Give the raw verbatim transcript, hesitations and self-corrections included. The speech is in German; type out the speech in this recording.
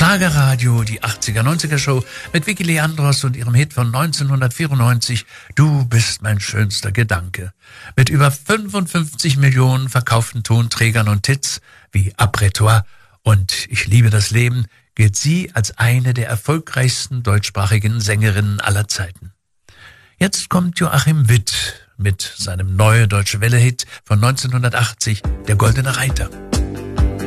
Schlagerradio, die achtziger-neunziger-Show mit Vicky Leandros und ihrem Hit von neunzehnhundertvierundneunzig, Du bist mein schönster Gedanke. Mit über fünfundfünfzig Millionen verkauften Tonträgern und Hits wie Après-toi und Ich liebe das Leben gilt sie als eine der erfolgreichsten deutschsprachigen Sängerinnen aller Zeiten. Jetzt kommt Joachim Witt mit seinem neuen Deutsche Welle-Hit von neunzehnhundertachtzig, Der Goldene Reiter.